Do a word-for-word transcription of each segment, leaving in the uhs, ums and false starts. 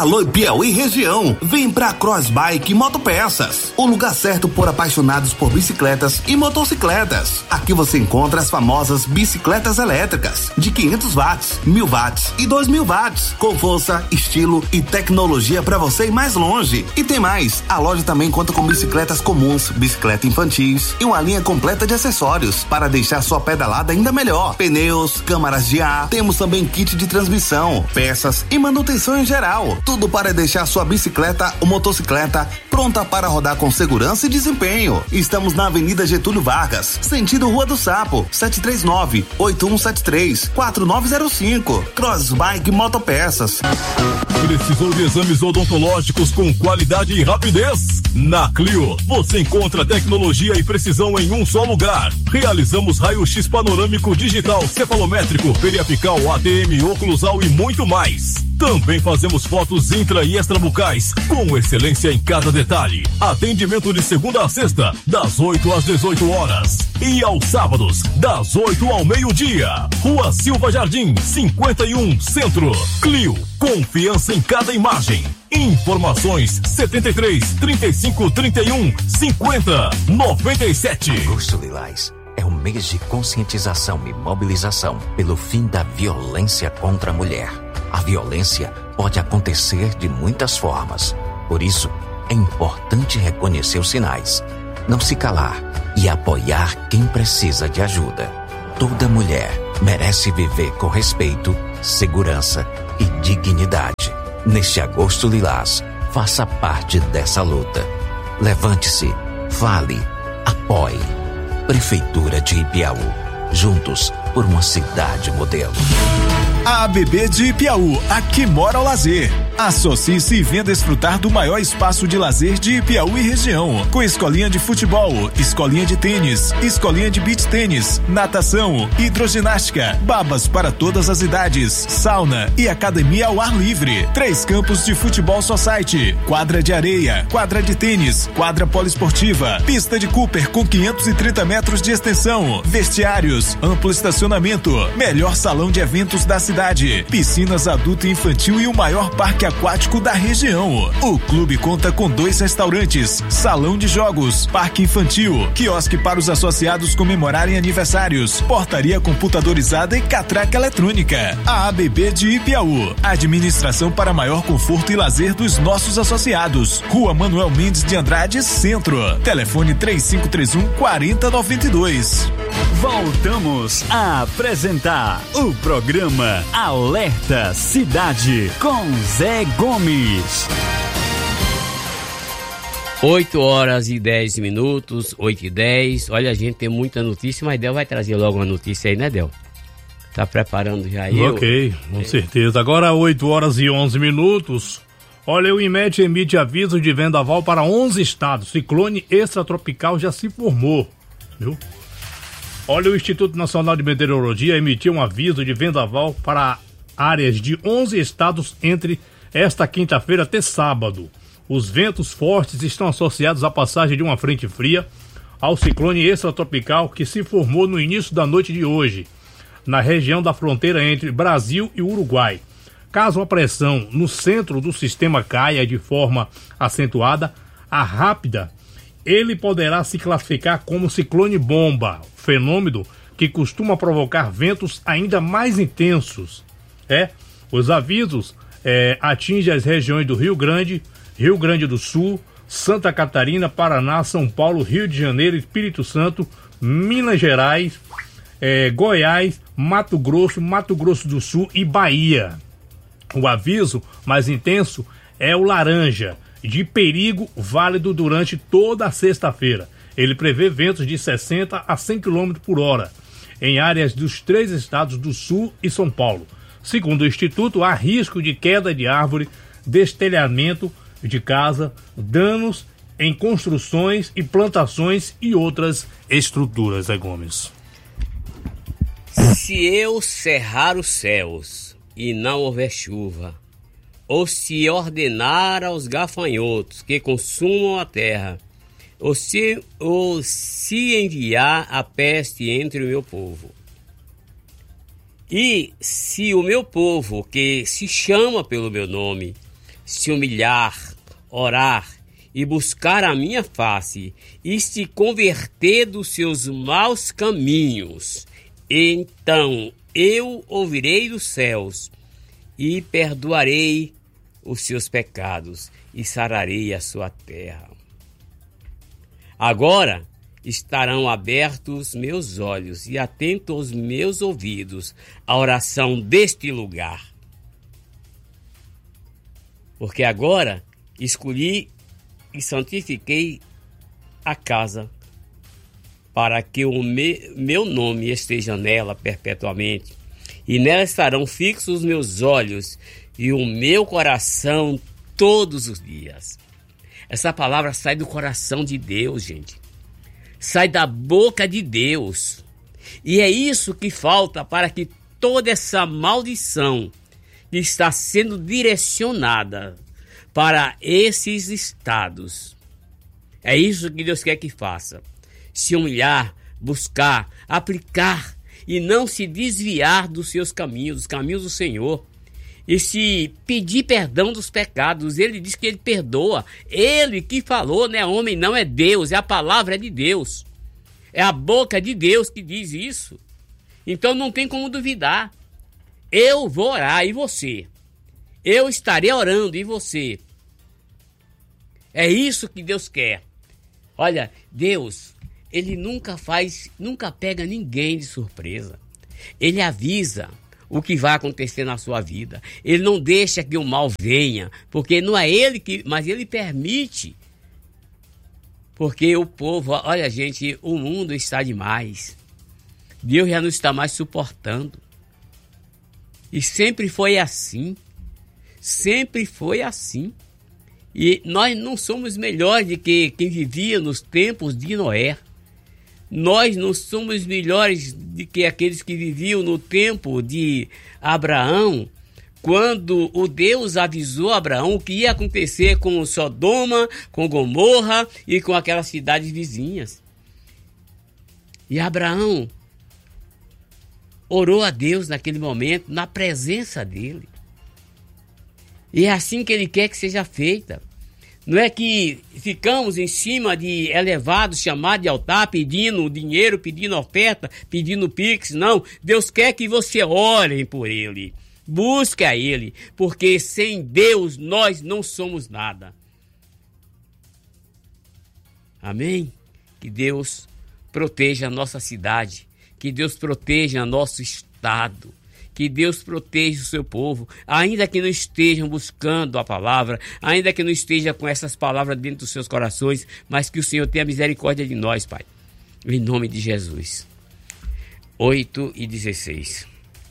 Alô Piauí região, vem pra Cross Bike Motopeças, o lugar certo por apaixonados por bicicletas e motocicletas. Aqui você encontra as famosas bicicletas elétricas de quinhentos watts, mil watts e dois mil watts, com força, estilo e tecnologia para você ir mais longe. E tem mais, a loja também conta com bicicletas comuns, bicicleta infantis e uma linha completa de acessórios para deixar sua pedalada ainda melhor. Pneus, câmaras de ar, temos também kit de transmissão, peças e manutenção em geral. Tudo para deixar sua bicicleta ou motocicleta pronta para rodar com segurança e desempenho. Estamos na Avenida Getúlio Vargas, sentido Rua do Sapo, sete três nove, oito um sete três, quatro nove zero cinco. Cross Bike Motopeças. Precisou de exames odontológicos com qualidade e rapidez? Na Clio, você encontra tecnologia e precisão em um só lugar. Realizamos raio-x panorâmico digital, cefalométrico, periapical, A T M, oclusal e muito mais. Também fazemos fotos intra e extrabucais, com excelência em cada detalhe. Atendimento de segunda a sexta, das oito às dezoito horas. E aos sábados, das oito ao meio-dia. Rua Silva Jardim, cinquenta e um, Centro. Clio, confiança em cada imagem. Informações setenta e três, trinta e cinco, trinta e um, cinquenta, noventa e sete. Agosto Lilás é um mês de conscientização e mobilização pelo fim da violência contra a mulher. A violência pode acontecer de muitas formas. Por isso, é importante reconhecer os sinais, não se calar e apoiar quem precisa de ajuda. Toda mulher merece viver com respeito, segurança e dignidade. Neste Agosto Lilás, faça parte dessa luta. Levante-se, fale, apoie. Prefeitura de Ipiaú. Juntos por uma cidade modelo. A ABB de Ipiaú, aqui mora o lazer. Associe-se e venha desfrutar do maior espaço de lazer de Ipiaú e região, com escolinha de futebol, escolinha de tênis, escolinha de beach tênis, natação, hidroginástica, babas para todas as idades, sauna e academia ao ar livre. Três campos de futebol society, quadra de areia, quadra de tênis, quadra poliesportiva, pista de Cooper com quinhentos e trinta metros de extensão, vestiários, amplo estacionamento, melhor salão de eventos da cidade, piscinas adulto e infantil e o maior parque aquático da região. O clube conta com dois restaurantes, salão de jogos, parque infantil, quiosque para os associados comemorarem aniversários, portaria computadorizada e catraca eletrônica. A ABB de Ipiaú, administração para maior conforto e lazer dos nossos associados. Rua Manuel Mendes de Andrade, Centro. Telefone três cinco três um, quatro zero nove dois. Voltamos a apresentar o programa Alerta Cidade com Zé Gomes. oito horas e dez minutos, oito e dez. Olha, a gente tem muita notícia, mas Del vai trazer logo uma notícia aí, né, Del? Tá preparando já aí? Ok, eu... com é. certeza. Agora oito horas e onze minutos. Olha, o IMET emite aviso de vendaval para onze estados. Ciclone extratropical já se formou, viu? Olha, o Instituto Nacional de Meteorologia emitiu um aviso de vendaval para áreas de onze estados entre esta quinta-feira até sábado. Os ventos fortes estão associados à passagem de uma frente fria ao ciclone extratropical que se formou no início da noite de hoje, na região da fronteira entre Brasil e Uruguai. Caso a pressão no centro do sistema caia de forma acentuada, a rápida, ele poderá se classificar como ciclone bomba, fenômeno que costuma provocar ventos ainda mais intensos. É, os avisos é, atingem as regiões do Rio Grande, Rio Grande do Sul, Santa Catarina, Paraná, São Paulo, Rio de Janeiro, Espírito Santo, Minas Gerais, é, Goiás, Mato Grosso, Mato Grosso do Sul e Bahia. O aviso mais intenso é o laranja, de perigo válido durante toda a sexta-feira. Ele prevê ventos de sessenta a cem quilômetros por hora em áreas dos três estados do Sul e São Paulo. Segundo o Instituto, há risco de queda de árvore, destelhamento de casa, danos em construções e plantações e outras estruturas, Zé Gomes. Se eu cerrar os céus e não houver chuva, ou se ordenar aos gafanhotos que consumam a terra, ou se, ou se enviar a peste entre o meu povo, e se o meu povo, que se chama pelo meu nome, se humilhar, orar e buscar a minha face e se converter dos seus maus caminhos, então eu ouvirei dos céus e perdoarei os seus pecados e sararei a sua terra. Agora estarão abertos meus olhos e atentos os meus ouvidos à oração deste lugar. Porque agora escolhi e santifiquei a casa, para que o me, meu nome esteja nela perpetuamente, e nela estarão fixos os meus olhos e o meu coração todos os dias. Essa palavra sai do coração de Deus, gente. Sai da boca de Deus. E é isso que falta para que toda essa maldição que está sendo direcionada para esses estados, é isso que Deus quer que faça. Se humilhar, buscar, aplicar e não se desviar dos seus caminhos, dos caminhos do Senhor. E se pedir perdão dos pecados. Ele diz que ele perdoa. Ele que falou, não é homem, não é Deus, é a palavra de Deus. É a boca de Deus que diz isso. Então não tem como duvidar. Eu vou orar e você? Eu estarei orando e você? É isso que Deus quer. Olha, Deus, ele nunca faz, nunca pega ninguém de surpresa. Ele avisa o que vai acontecer na sua vida. Ele não deixa que o mal venha, porque não é ele que, mas ele permite. Porque o povo, olha gente, o mundo está demais. Deus já não está mais suportando. E sempre foi assim. Sempre foi assim. E nós não somos melhores do que quem vivia nos tempos de Noé. Nós não somos melhores do que aqueles que viviam no tempo de Abraão, quando o Deus avisou a Abraão o que ia acontecer com Sodoma, com Gomorra e com aquelas cidades vizinhas. E Abraão orou a Deus naquele momento, na presença dele. E é assim que ele quer que seja feita. Não é que ficamos em cima de elevados chamados de altar, pedindo dinheiro, pedindo oferta, pedindo pix. Não, Deus quer que você ore por ele. Busque a ele, porque sem Deus nós não somos nada. Amém? Que Deus proteja a nossa cidade, que Deus proteja nosso estado. Que Deus proteja o seu povo, ainda que não estejam buscando a palavra, ainda que não esteja com essas palavras dentro dos seus corações, mas que o Senhor tenha misericórdia de nós, Pai. Em nome de Jesus. oito e dezesseis.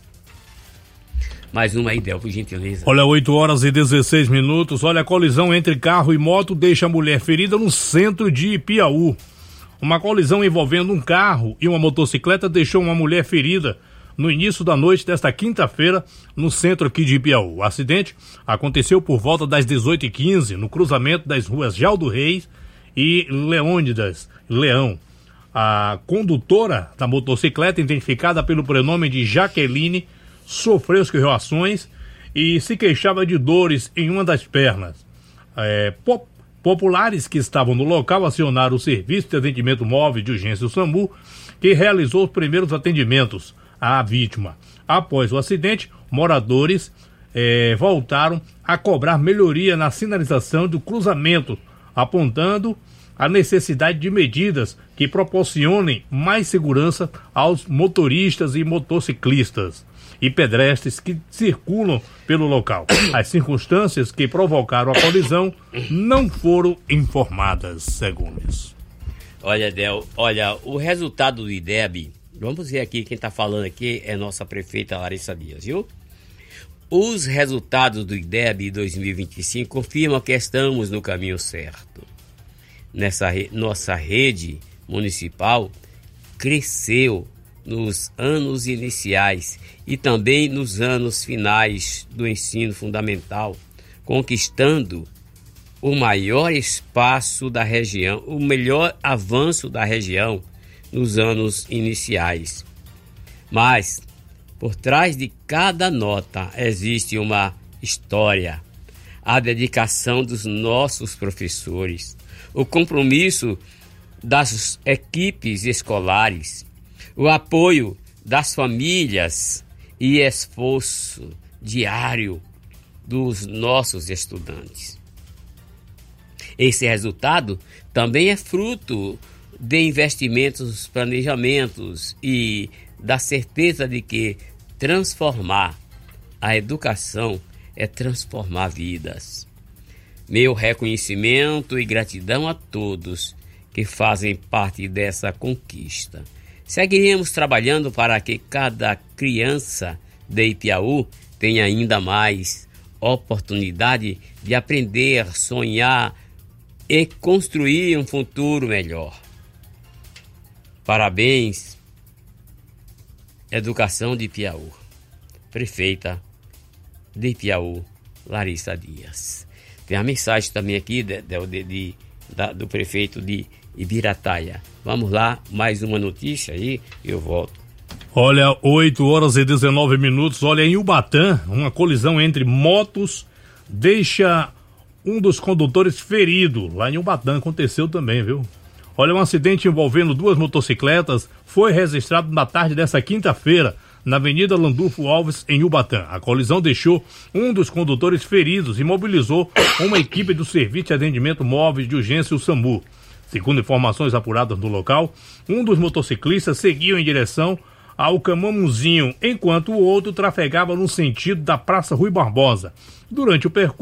Mais uma aí, Del, por gentileza. Olha, oito horas e dezesseis minutos. Olha, a colisão entre carro e moto deixa a mulher ferida no centro de Piauí. Uma colisão envolvendo um carro e uma motocicleta deixou uma mulher ferida no início da noite desta quinta-feira, no centro aqui de Piauí. O acidente aconteceu por volta das dezoito e quinze, no cruzamento das ruas Jaldo Reis e Leônidas Leão. A condutora da motocicleta, identificada pelo prenome de Jaqueline, sofreu escoriações e se queixava de dores em uma das pernas. É, pop, populares que estavam no local acionaram o Serviço de Atendimento Móvel de Urgência do SAMU, que realizou os primeiros atendimentos à vítima. Após o acidente, moradores eh, voltaram a cobrar melhoria na sinalização do cruzamento, apontando a necessidade de medidas que proporcionem mais segurança aos motoristas e motociclistas e pedestres que circulam pelo local. As circunstâncias que provocaram a colisão não foram informadas, segundo isso. Olha, Del, olha, o resultado do I D E B, vamos ver aqui, quem está falando aqui é nossa prefeita Larissa Dias, viu? Os resultados do I D E B dois mil e vinte e cinco confirmam que estamos no caminho certo. Nessa re... Nossa rede municipal cresceu nos anos iniciais e também nos anos finais do ensino fundamental, conquistando o maior espaço da região, o melhor avanço da região nos anos iniciais. Mas, por trás de cada nota existe uma história. a dedicação dos nossos professores, o compromisso das equipes escolares, o apoio das famílias e esforço diário dos nossos estudantes. Esse resultado também é fruto de investimentos, planejamentos e da certeza de que transformar a educação é transformar vidas. Meu reconhecimento e gratidão a todos que fazem parte dessa conquista. Seguiremos trabalhando para que cada criança de Ipiaú tenha ainda mais oportunidade de aprender, sonhar e construir um futuro melhor. Parabéns, Educação de Ipiaú. Prefeita de Ipiaú, Larissa Dias. Tem a mensagem também aqui de, de, de, da, do prefeito de Ibirataia. Vamos lá, mais uma notícia aí, eu volto. Olha, oito horas e dezenove minutos. Olha, em Ubatã, uma colisão entre motos deixa um dos condutores ferido. Lá em Ubatã aconteceu também, viu? Olha, um acidente envolvendo duas motocicletas foi registrado na tarde dessa quinta-feira, na Avenida Landulfo Alves, em Ubatã. A colisão deixou um dos condutores feridos e mobilizou uma equipe do Serviço de Atendimento Móveis de Urgência, o SAMU. Segundo informações apuradas do local, um dos motociclistas seguiu em direção ao Camamuzinho, enquanto o outro trafegava no sentido da Praça Rui Barbosa. Durante o percurso,